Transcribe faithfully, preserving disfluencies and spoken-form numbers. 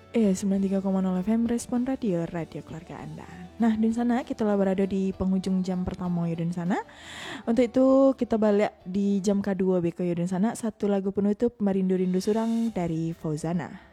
Eh, sembilan puluh tiga koma nol F M Respon Radio, radio keluarga Anda. Nah, di sana kita telah berada di penghujung jam pertama ya di sana. Untuk itu kita balik di jam kedua beko ya di sana. Satu lagu penutup Merindu Rindu Surang dari Fauzana.